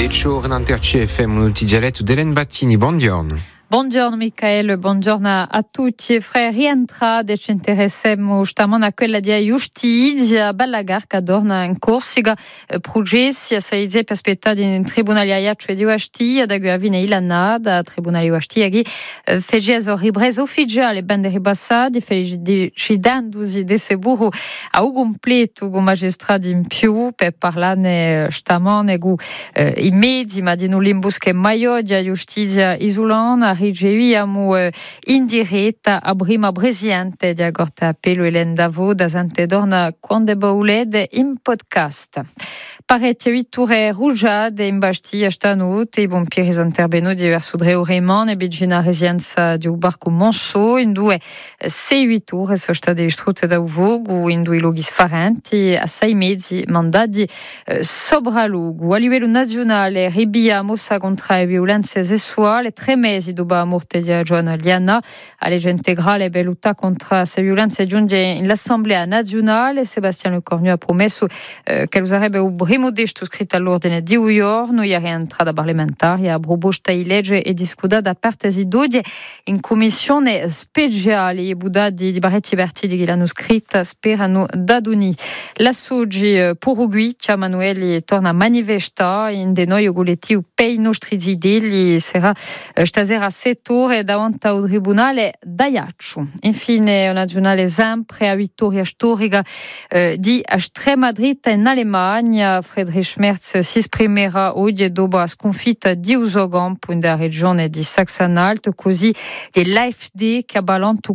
Decio Renanter CFM Multidialetto d'Hélène Battini, buongiorno. Buongiorno Michael, buongiorno a tutti. Fra rientrate ci interessiamo stamane a quella di giustizia, bella garca d'orna in Corsica, processi a saizia per aspettare in tribunali aiaccio di Uastia, da guavine ilana, da tribunali Uastia, che fece ripresa ufficiale, bande ribassate, felicitandosi di sicuro a un completo con magistrati in più, per parlare stamane con i mezzi, ma di non l'imbusche maior di giustizia isolana, riceviamo in diretta a prima presidente di Agorta Appello Hélène Davot da Sant'Edorna quando baulede in podcast. Parecchie vitture rugiade in Bastia stanotte, i pompieri sono intervenuti verso Dreuremon e vicino residenza di Ubarco Monceau, in due 6 vitture sono state distrutte da uvogo, in 2 luoghi differenti, a 6 mezzi mandati sopralluogo. A livello nazionale, ribia mossa contro le violenze sessuali, 3 mesi dopo la morte di Giovanna Liana, la legge integrale per lottare contro queste violenze giunge in l'Assemblea nazionale. Sebastiano Lecornu ha promesso che lo sarebbe un primo testo scritto all'ordine di un giorno. Ieri è entrata parlamentaria a proposta di legge e discutata da parte di 12 in commissione speciale. I budati di parecchi partiti che l'hanno scritta sperano da doni. La Soggi Porugui, Manueli torna a manifestare in de noi collettivi per i nostri zideli. Sarà stasera a 7 ore davanti al tribunale d'Ajaccio. Infine, una giornale sempre a vittoria storica di estrema dritta in Alemagna. Friedrich Merz si esprimerà oggi dopo la sconfitta di Usogamp nella regione di Sachsen-Anhalt, così l'AfD che ha balanto il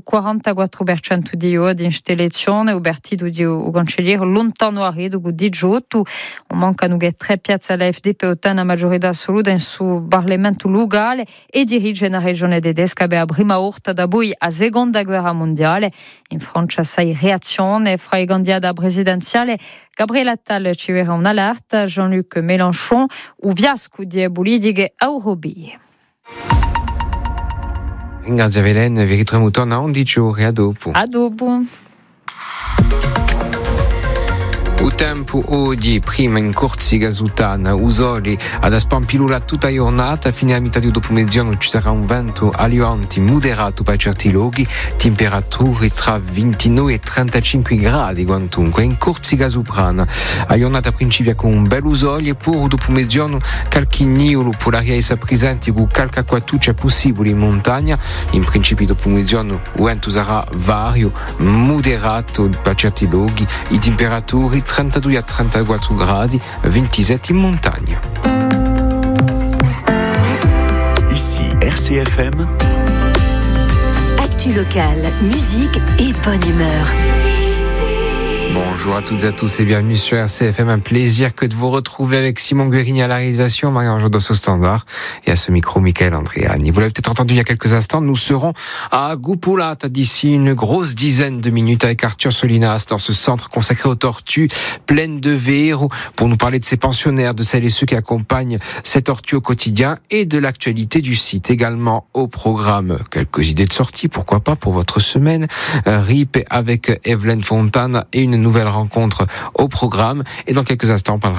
44% di voti in questa elezione, il partito di un cancelliere lontano a redo di Giotto. Mancano 3 piazze all'AfD per ottenere la maggiorità assoluta in suo Parlamento locale e dirige la regione tedesca per la prima volta da poi la seconda guerra mondiale. In Francia 6 reazioni fra i candidati presidenziali. Gabriel Attal ci verrà un'allerta, Jean-Luc Mélenchon o fiasco di politiche europee. Grazie a Hélène, vi ritroviamo torna a 11 ore, a dopo. A dopo. O tempo oggi, prima in Corsica Sultana, Usoli, ad Spampilula tutta giornata, fino a metà di dopo mezzogiorno ci sarà un vento aliante moderato per certi luoghi, temperature tra 29 e 35 gradi quantunque. In Corsica Soprana, a giornata principia con un bel Usoli e pure dopo mezzogiorno qualche niolo per l'aria essa presente con qualche acquatuccia possibile in montagna. In principio dopo mezzogiorno il vento sarà vario, moderato per certi luoghi, i temperature 32 a 34 gradi, 27 in montagna. Ici RCFM. Actu locale, musique et bonne humeur. Bonjour à toutes et à tous et bienvenue sur RCFM. Un plaisir que de vous retrouver avec Simon Guérini à la réalisation, Marie-Ange Dos au standard et à ce micro, Michael Andréani. Vous l'avez peut-être entendu il y a quelques instants, nous serons à Goupolata d'ici une grosse dizaine de minutes avec Arthur Solinas dans ce centre consacré aux tortues pleines de verrous pour nous parler de ces pensionnaires, de celles et ceux qui accompagnent ces tortues au quotidien et de l'actualité du site. Également au programme, quelques idées de sortie, pourquoi pas pour votre semaine. RIP avec Evelyne Fontana et une nouvelle rencontre au programme. Et dans quelques instants, on parlera